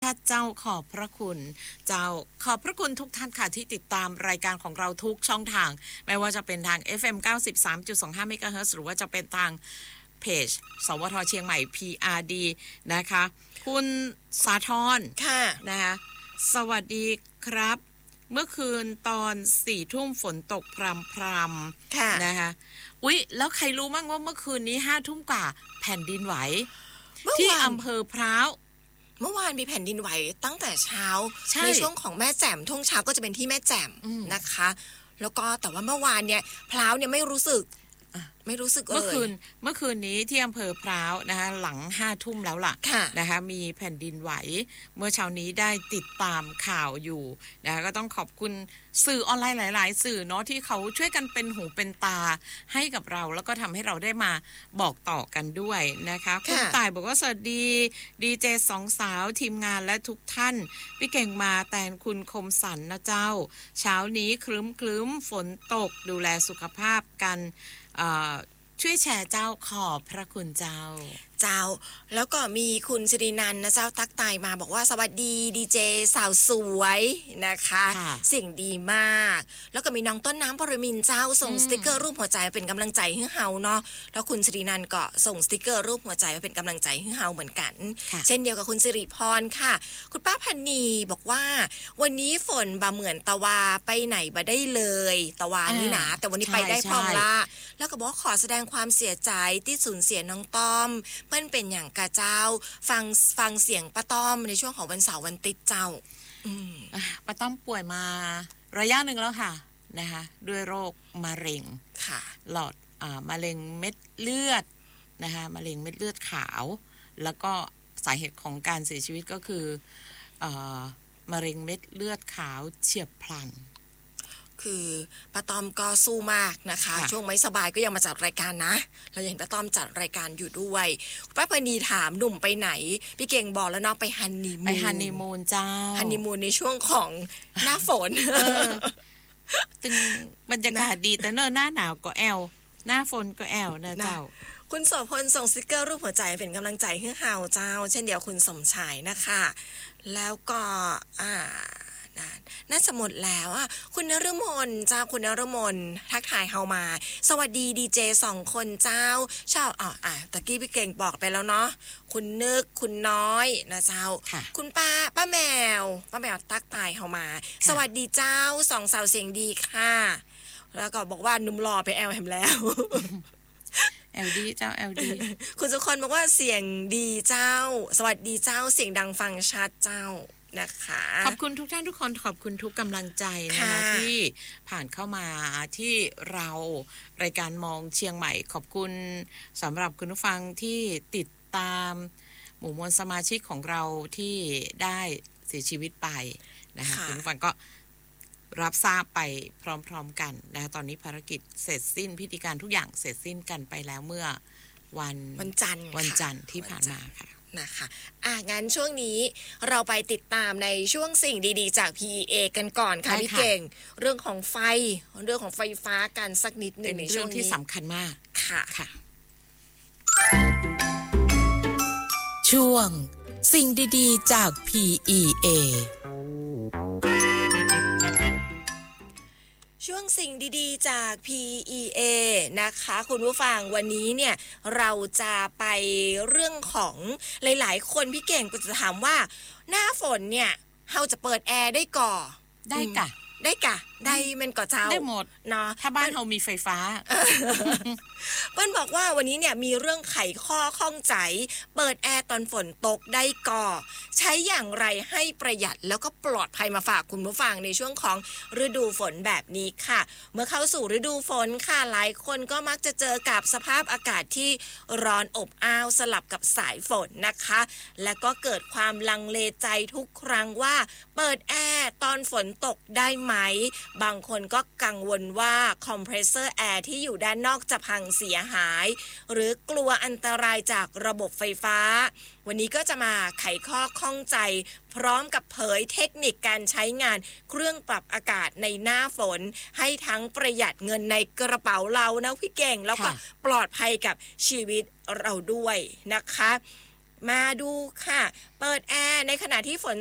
เจ้าขอบพระคุณเจ้าขอบพระคุณทุกท่านค่ะที่ติดตามรายการของเราทุกช่องทางไม่ว่าจะเป็นทาง FM 93.25 เมกะเฮิรตซ์หรือว่าจะเป็นทางเพจสวทเชียงใหม่ PRD นะคะคุณสาธรค่ะนะคะสวัสดีครับเมื่อคืนตอน 4 ทุ่มฝนตกพรำๆนะคะอุ๊ยแล้วใครรู้มั้งว่าเมื่อคืนนี้ 5 ทุ่มกว่าแผ่นดินไหวที่อำเภอพร้าวเมื่อวานมีแผ่นดินไหวตั้งแต่เช้า ในช่วงของแม่แจ่มทุ่งเช้าก็จะเป็นที่แม่แจ่มนะคะแล้วก็แต่ว่าเมื่อวานเนี่ยพร้าวเนี่ยไม่รู้สึกเมื่อคืนนี้ที่อำเภอพร้าวนะคะหลัง 5 ทุ่มแล้วล่ะนะคะมีแผ่นดินไหวเมื่อเช้านี้ได้ติดตามข่าวอยู่นะคะก็ต้องขอบคุณสื่อออนไลน์หลายๆสื่อเนาะที่เขาช่วยกันเป็นหูเป็นตาให้กับเราแล้วก็ทำให้เราได้มาบอกต่อกันด้วยนะคะคุณต่ายบอกว่าสวัสดีดีเจสองสาวทีมงานและทุกท่านพี่เก่งมาแตนคุณคมสันนะเจ้าเช้านี้ครึ้มฝนตกดูแลสุขภาพกันช่วยแชร์เจ้าขอบพระคุณเจ้าแล้วก็มีคุณสิรินันท์นะเจ้าตักตายมาบอกว่าสวัสดีดีเจสาวสวยนะคะเสียงดีมากแล้วก็มีน้องต้นน้ำปรมินทร์เจ้าส่งสติกเกอร์รูปหัวใจเป็นกำลังใจให้เฮาเนาะแล้วคุณสิรินันท์ก็ส่งสติกเกอร์รูปหัวใจเป็นกำลังใจให้เฮาเหมือนกันเช่นเดียวกับคุณสิริพรค่ะคุณป้าพันนีบอกว่าวันนี้ฝนบ่เหมือนตะวาไปไหนบ่ได้เลยตะวานี่นะแต่วันนี้ไปได้พร้อมละแล้วก็บอกขอแสดงความเสียใจที่สูญเสียน้องต้อมเปิ้นเป็นอย่างกะเจ้าฟังเสียงป้าต้อมในช่วงของวันเสาร์วันติดเจ้าป้าต้อมป่วยมาระยะหนึ่งแล้วค่ะนะคะด้วยโรคมะเร็งหลอดมะเร็งเม็ดเลือดนะคะมะเร็งเม็ดเลือดขาวแล้วก็สาเหตุของการเสียชีวิตก็คือมะเร็งเม็ดเลือดขาวเฉียบพลันคือป้าต้อมก็สู้มากนะคะช่วงไม่สบายก็ยังมาจัดรายการนะเราเห็นป้าต้อมจัดรายการอยู่ด้วยป้าพนีถามหนุ่มไปไหนพี่เก่งบอกแล้วเนาะไปฮันนีมูนเจ้าฮันนีมูนในช่วงของหน้าฝนตึงบรรยากาศดีแต่เนอะหน้าหนาวก็แอลหน้าฝนก็แอลนะเจ้าคุณโสพลส่งสติกเกอร์รูปหัวใจเป็นกำลังใจให้เฮาเจ้าเช่นเดียวคุณสมชายนะคะแล้วก็น่าจะหมดแล้วคุณนฤมลเจ้าคุณนฤมลทักทายเฮามาสวัสดีดีเจ2 คนเจ้าชอบตะกี้พี่เก่งบอกไปแล้วเนาะคุณนึกคุณน้อยนะเจ้าคุณป้าแมวทักทายเฮามาสวัสดีเจ้า2 สาวเสียงดีค่ะแล้วก็บอกว่านุ่มรอไปแอลแฮมแล้ว LD เจ้า LD คุณสุคนบอกว่าเสียงดีเจ้าสวัสดีเจ้าเสียงดังฟังชัดเจ้านะคะขอบคุณทุกท่านทุกคนขอบคุณทุกกำลังใจนะคะที่ผ่านเข้ามาที่เรารายการมองเชียงใหม่ขอบคุณสำหรับคุณผู้ฟังที่ติดตามหมู่มวลสมาชิกของเราที่ได้เสียชีวิตไปนะคะคุณผู้ฟังก็รับทราบไปพร้อมๆกันนะคะตอนนี้ภารกิจเสร็จสิ้นพิธีการทุกอย่างเสร็จสิ้นกันไปแล้วเมื่อวันจันทร์ที่ผ่านมาค่ะนะคะงั้นช่วงนี้เราไปติดตามในช่วงสิ่งดีๆจาก PEA กันก่อนค่ะพี่เก่งเรื่องของไฟฟ้ากันสักนิดหนึ่งในช่วงนี้ที่สำคัญมากค่ะช่วงสิ่งดีๆจาก PEA ช่วงสิ่งดีๆจาก PEA นะคะคุณผู้ฟังวันนี้เนี่ยเราจะไปเรื่องของหลายๆคนพี่เก่งก็จะถามว่าหน้าฝนเนี่ยเราจะเปิดแอร์ได้ก่อได้กะได้มันก็เจ้าได้หมดเนาะถ้าบ้านเรามีไฟฟ้าเปิ้ลบอกว่าวันนี้เนี่ยมีเรื่องไขข้อข้องใจเปิดแอร์ตอนฝนตกได้ก่อใช้อย่างไรให้ประหยัดแล้วก็ปลอดภัยมาฝากคุณผู้ฟังในช่วงของฤดูฝนแบบนี้ค่ะเมื่อเข้าสู่ฤดูฝนค่ะหลายคนก็มักจะเจอกับสภาพอากาศที่ร้อนอบอ้าวสลับกับสายฝนนะคะและก็เกิดความลังเลใจทุกครั้งว่าเปิดแอร์ตอนฝนตกได้ไหมบางคนก็กังวลว่าคอมเพรสเซอร์แอร์ที่อยู่ด้านนอกจะพังเสียหายหรือกลัวอันตรายจากระบบไฟฟ้าวันนี้ก็จะมาไขข้อข้องใจพร้อมกับเผยเทคนิคการใช้งานเครื่องปรับอากาศในหน้าฝนให้ทั้งประหยัดเงินในกระเป๋าเรานะพี่เก่งแล้วก็ปลอดภัยกับชีวิตเราด้วยนะคะมาดูค่ะเปิดแอร์ในขณะที่ฝน